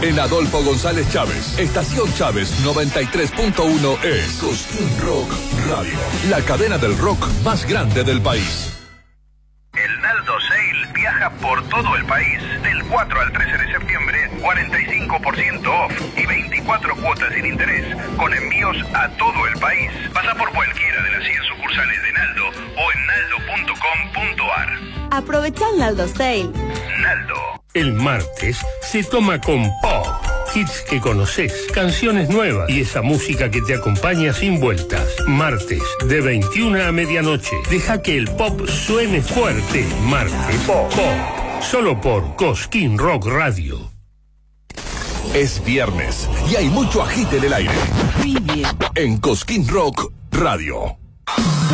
En Adolfo González Chávez, Estación Chávez 93.1 es Cosquín Rock Radio, la cadena del rock más grande del país. El Naldo Sale viaja por todo el país. Del 4 al 13 de septiembre, 45% off y 24 cuotas sin interés, con envíos a todo el país. Pasa por cualquiera de las 100 sucursales de Naldo o en naldo.com.ar. Aprovecha el Naldo Sale. Naldo. El martes se toma con pop. Hits que conoces, canciones nuevas y esa música que te acompaña sin vueltas. Martes, de 21 a medianoche. Deja que el pop suene fuerte. Martes, pop. Solo por Cosquín Rock Radio. Es viernes y hay mucho agite en el aire. En Cosquín Rock Radio.